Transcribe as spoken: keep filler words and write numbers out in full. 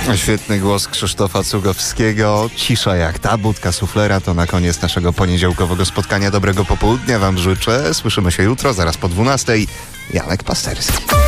Świetny głos Krzysztofa Cugowskiego. Cisza jak ta, budka suflera to na koniec naszego poniedziałkowego spotkania. Dobrego popołudnia wam życzę. Słyszymy się jutro, zaraz po dwunastej. Janek Pasterski.